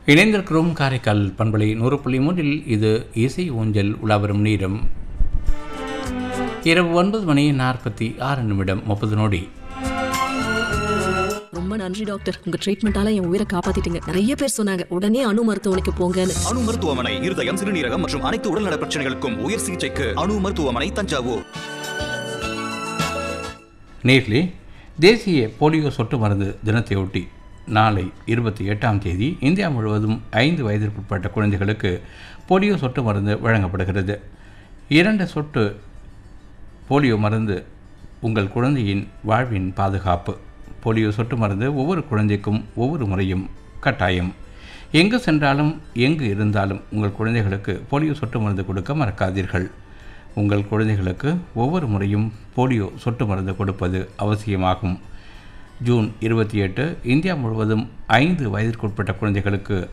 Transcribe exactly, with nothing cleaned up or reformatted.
இணைந்திருக்கிறோம் காரைக்கால் பண்பலை நூறு புள்ளி மூன்றில். இது இசை ஊஞ்சல் உலாவரும் நேரம் இரவு ஒன்பது மணி நாற்பத்தி ஆறு நிமிடம் முப்பது நொடி. ரொம்ப நன்றி டாக்டர், உங்க ட்ரீட்மெண்டால என் உயிரை காப்பாத்திட்டீங்க. நிறைய பேர் சொன்னாங்க உடனே அணு மருத்துவமனைக்கு போங்கன்னு. அணு மருத்துவமனை இருதயம், சிறுநீரகம் மற்றும் அனைத்து உடல்நல பிரச்சனைகளுக்கும் உயர் சிகிச்சைக்கு அணு மருத்துவமனை, தஞ்சாவூர். நேர்களே, தேசிய போலியோ சொட்டு மருந்து தினத்தையொட்டி நாளை இருபத்தி எட்டாம் தேதி இந்தியா முழுவதும் ஐந்து வயதிற்குட்பட்ட குழந்தைகளுக்கு போலியோ சொட்டு மருந்து வழங்கப்படுகிறது. இரண்டு சொட்டு போலியோ மருந்து உங்கள் குழந்தையின் வாழ்வின் பாதுகாப்பு. போலியோ சொட்டு மருந்து ஒவ்வொரு குழந்தைக்கும் ஒவ்வொரு முறையும் கட்டாயம். எங்கு சென்றாலும் எங்கு இருந்தாலும் உங்கள் குழந்தைகளுக்கு போலியோ சொட்டு மருந்து கொடுக்க மறக்காதீர்கள். உங்கள் குழந்தைகளுக்கு ஒவ்வொரு முறையும் போலியோ சொட்டு மருந்து கொடுப்பது அவசியமாகும். ஜூன் இருபத்தி எட்டு இந்தியா முழுவதும் ஐந்து வயதிற்குட்பட்ட குழந்தைகளுக்கு